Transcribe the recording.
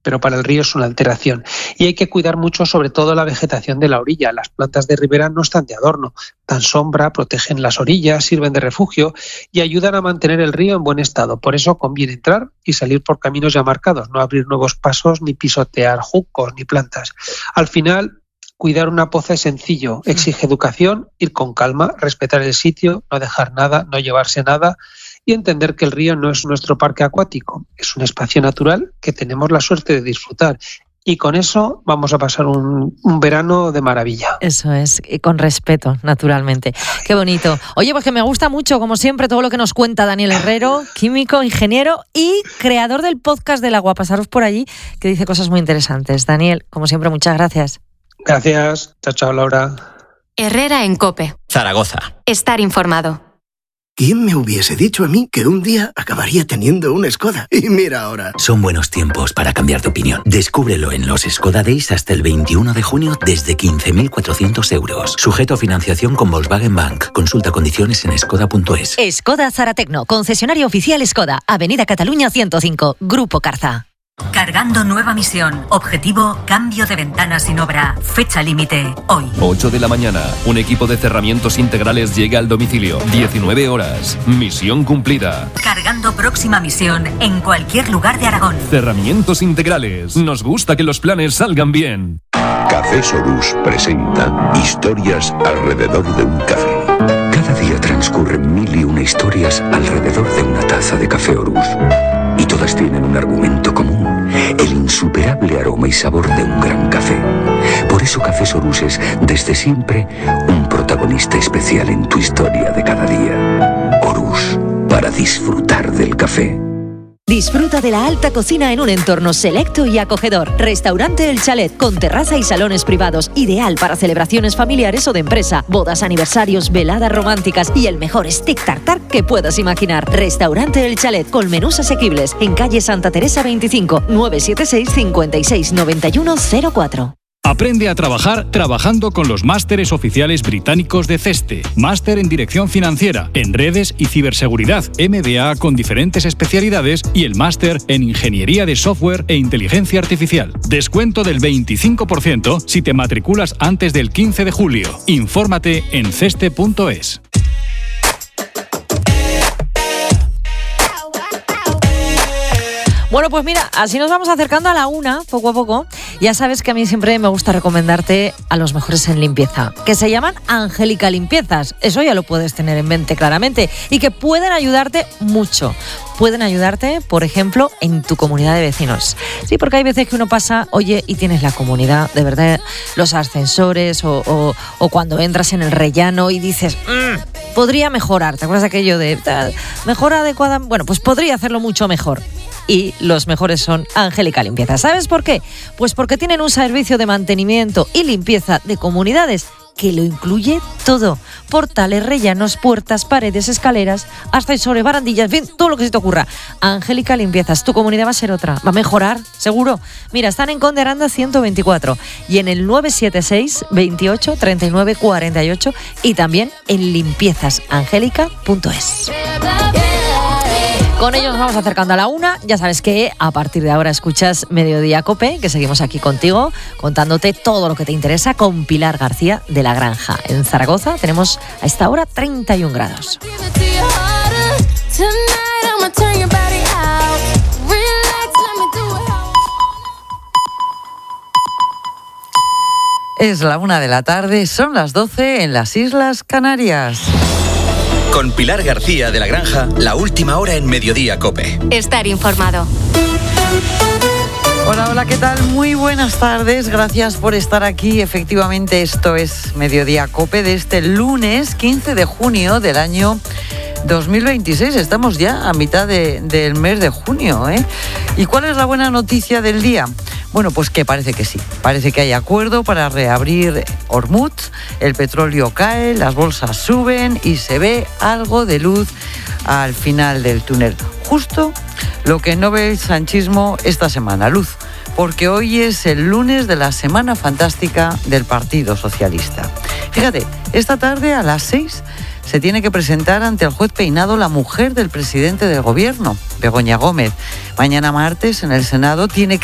pero para el río es una alteración. Y hay que cuidar mucho, sobre todo, la vegetación de la orilla. Las plantas de ribera no están de adorno, dan sombra, protegen las orillas, sirven de refugio y ayudan a mantener el río en buen estado. Por eso conviene entrar y salir por caminos ya marcados, no abrir nuevos pasos ni pisotear juncos ni plantas. Al final, cuidar una poza es sencillo, exige educación, ir con calma, respetar el sitio, no dejar nada, no llevarse nada y entender que el río no es nuestro parque acuático, es un espacio natural que tenemos la suerte de disfrutar. Y con eso vamos a pasar un verano de maravilla. Eso es, y con respeto, naturalmente. Qué bonito. Oye, pues que me gusta mucho, como siempre, todo lo que nos cuenta Daniel Herrero, químico, ingeniero y creador del podcast del agua. Pasaros por allí, que dice cosas muy interesantes. Daniel, como siempre, muchas gracias. Gracias. Chao, chao, Laura. Herrera en COPE. Zaragoza. Estar informado. ¿Quién me hubiese dicho a mí que un día acabaría teniendo un Skoda? Y mira ahora. Son buenos tiempos para cambiar de opinión. Descúbrelo en los Skoda Days hasta el 21 de junio desde 15.400 euros. Sujeto a financiación con Volkswagen Bank. Consulta condiciones en skoda.es. Skoda Zaratecno, concesionario oficial Skoda, Avenida Cataluña 105, Grupo Carza. Cargando nueva misión. Objetivo, cambio de ventana sin obra. Fecha límite, hoy. 8 de la mañana. Un equipo de cerramientos integrales llega al domicilio. 19 horas. Misión cumplida. Cargando próxima misión en cualquier lugar de Aragón. Cerramientos integrales. Nos gusta que los planes salgan bien. Café Sorús presenta historias alrededor de un café. Cada día transcurren 1001 historias alrededor de una taza de café Orús. Y todas tienen un argumento común, el insuperable aroma y sabor de un gran café. Por eso Café Sorús es, desde siempre, un protagonista especial en tu historia de cada día. Orús, para disfrutar del café. Disfruta de la alta cocina en un entorno selecto y acogedor. Restaurante El Chalet, con terraza y salones privados, ideal para celebraciones familiares o de empresa, bodas, aniversarios, veladas románticas y el mejor stick tartar que puedas imaginar. Restaurante El Chalet, con menús asequibles, en calle Santa Teresa 25, 976 56 91 04. Aprende a trabajar trabajando con los másteres oficiales británicos de CESTE. Máster en Dirección Financiera, en Redes y Ciberseguridad, MBA con diferentes especialidades y el máster en Ingeniería de Software e Inteligencia Artificial. Descuento del 25% si te matriculas antes del 15 de julio. Infórmate en ceste.es. Bueno, pues mira, así nos vamos acercando a la una, poco a poco. Ya sabes que a mí siempre me gusta recomendarte a los mejores en limpieza, que se llaman Angélica Limpiezas. Eso ya lo puedes tener en mente claramente. Y que pueden ayudarte mucho. Pueden ayudarte, por ejemplo, en tu comunidad de vecinos. Sí, porque hay veces que uno pasa, oye, y tienes la comunidad, de verdad, los ascensores o cuando entras en el rellano y dices, podría mejorar. ¿Te acuerdas de aquello de mejora adecuada? Bueno, pues podría hacerlo mucho mejor. Y los mejores son Angélica Limpieza. ¿Sabes por qué? Pues porque tienen un servicio de mantenimiento y limpieza de comunidades que lo incluye todo. Portales, rellanos, puertas, paredes, escaleras, ascensores, barandillas, en fin, todo lo que se te ocurra. Angélica Limpiezas, tu comunidad va a ser otra. Va a mejorar, seguro. Mira, están en Conde Aranda 124 y en el 976 28 39 48 y también en limpiezasangélica.es. Con ellos nos vamos acercando a la una. Ya sabes que a partir de ahora escuchas Mediodía COPE, que seguimos aquí contigo, contándote todo lo que te interesa con Pilar García de La Granja. En Zaragoza tenemos a esta hora 31 grados. Es la 1 de la tarde, son las 12 en las Islas Canarias. Con Pilar García de La Granja, la última hora en Mediodía COPE. Estar informado. Hola, hola, ¿qué tal? Muy buenas tardes, gracias por estar aquí. Efectivamente, esto es Mediodía COPE de este lunes 15 de junio del año 2026. Estamos ya a mitad del mes de junio, ¿eh? ¿Y cuál es la buena noticia del día? Bueno, pues que parece que sí. Parece que hay acuerdo para reabrir Hormuz, el petróleo cae, las bolsas suben y se ve algo de luz al final del túnel. Justo lo que no ve el sanchismo esta semana, luz. Porque hoy es el lunes de la Semana Fantástica del Partido Socialista. Fíjate, esta tarde a las 6 se tiene que presentar ante el juez Peinado la mujer del presidente del gobierno, Begoña Gómez. Mañana martes en el Senado tiene que